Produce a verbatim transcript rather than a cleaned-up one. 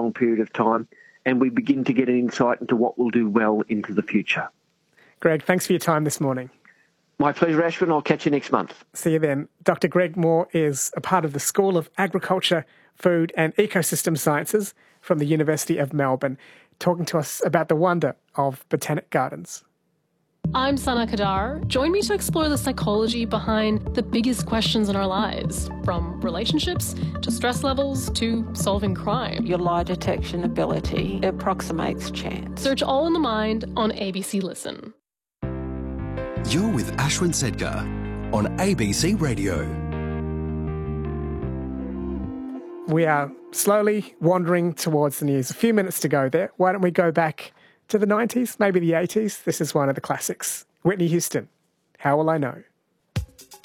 long period of time, and we begin to get an insight into what will do well into the future. Greg, thanks for your time this morning. My pleasure, Ashwin. I'll catch you next month. See you then. Doctor Greg Moore is a part of the School of Agriculture, Food and Ecosystem Sciences from the University of Melbourne, talking to us about the wonder of botanic gardens. I'm Sana Kadar. Join me to explore the psychology behind the biggest questions in our lives, from relationships to stress levels to solving crime. Your lie detection ability approximates chance. Search All in the Mind on A B C Listen. You're with Ashwin Sedgar on A B C Radio. We are slowly wandering towards the news. A few minutes to go there. Why don't we go back to the nineties, maybe the eighties? This is one of the classics. Whitney Houston, How Will I Know?